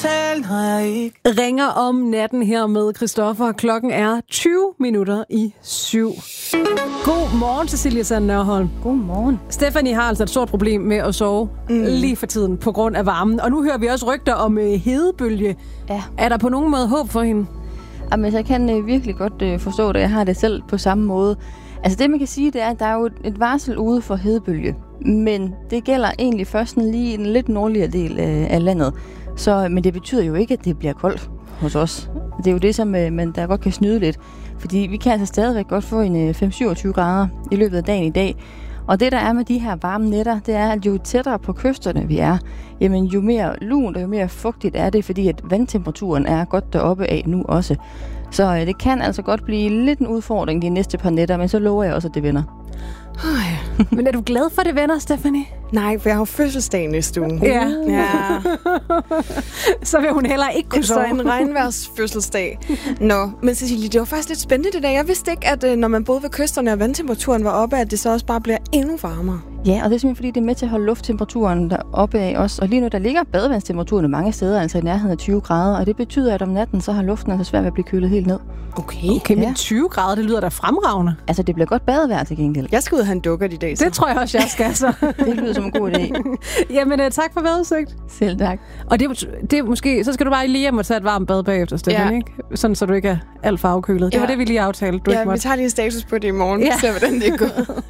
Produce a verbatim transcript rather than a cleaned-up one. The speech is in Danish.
tale, når jeg ikke ringer om natten her med Christoffer. Klokken er tyve minutter i syv. God morgen, Cecilia Sand Nørholm. God morgen. Stephanie har altså et stort problem med at sove mm. lige for tiden på grund af varmen. Og nu hører vi også rygter om uh, hedebølge. Ja. Er der på nogen måde håb for hende? Jamen, jeg kan uh, virkelig godt uh, forstå det. Jeg har det selv på samme måde. Altså det, man kan sige, det er, at der er jo et varsel ude for hedebølge. Men det gælder egentlig først lige i den lidt nordligere del uh, af landet. Så, men det betyder jo ikke, at det bliver koldt hos os. Det er jo det, som uh, man der godt kan snyde lidt. Fordi vi kan altså stadigvæk godt få en uh, fem til syvogtyve grader i løbet af dagen i dag. Og det, der er med de her varme nætter, det er, at jo tættere på kysterne vi er, jamen jo mere lunt og jo mere fugtigt er det, fordi at vandtemperaturen er godt deroppe af nu også. Så øh, det kan altså godt blive lidt en udfordring de næste par nætter, men så lover jeg også, at det vender. Oh, men er du glad for det venner, Stephanie? Nej, for jeg har jo fødselsdag næste uge. Ja. ja. Så vil hun heller ikke kunne sove. Så en regnværs fødselsdag. Nå, men Cecilie, det var faktisk lidt spændende det der. Jeg vidste ikke, at når man boede ved kysterne og vandtemperaturen var oppe, at det så også bare bliver endnu varmere. Ja, og det er simpelthen fordi, det er med til at holde lufttemperaturen deroppe af os. Og lige nu, der ligger badevandstemperaturen mange steder, altså i nærheden af tyve grader. Og det betyder, at om natten, så har luften altså svært ved at blive kølet helt ned. Okay, okay men ja. tyve grader, det lyder da fremragende. Altså, det bliver godt badevejr til gengæld. Jeg skal ud og have en dukkert i dag. Så. Det tror jeg også, jeg skal. Så. Det lyder som en god idé. Jamen, uh, tak for vejrudsigt. Selv tak. Og det, det er måske, så skal du bare lige hjem og tage et varmt bad bagefter, Stefan, ja. Ikke? Sådan, så du ikke er alt for afkølet. Det ja. var det, vi lige aftalte. Du ja, ikke vi tager lige en status på det i morgen. Ja. Så hvordan det går.